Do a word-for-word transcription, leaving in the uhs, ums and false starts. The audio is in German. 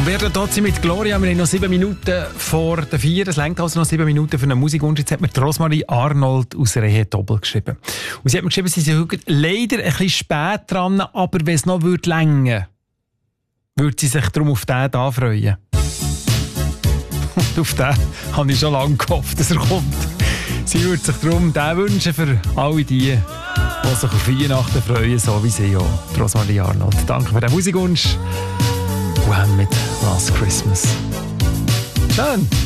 werden dort mit Gloria. Wir haben noch sieben Minuten vor der vier. Es reicht also noch sieben Minuten für eine Musikwunsch. Jetzt hat mir Rosmarie Arnold aus Rehe Doppel geschrieben. Und sie hat mir geschrieben, sie sind leider ein bisschen spät dran, aber wenn es noch würde länger, würde sie sich darum auf den da freuen. Und auf den habe ich schon lange gehofft, dass er kommt. Sie würde sich darum den wünschen für alle die, die sich auf Weihnachten freuen, so wie sie auch. Rosmarie Arnold. Danke für den Musikwunsch. Wham mit Last Christmas. Schön.